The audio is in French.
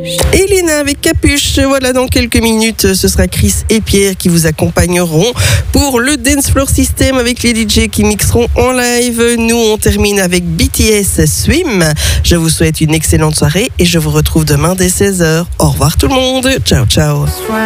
Elena avec Capuche. Voilà, dans quelques minutes, ce sera Chris et Pierre qui vous accompagneront pour le Dance Floor System avec les DJ qui mixeront en live. Nous, on termine avec BTS Swim. Je vous souhaite une excellente soirée et je vous retrouve demain dès 16h. Au revoir tout le monde. Ciao, ciao.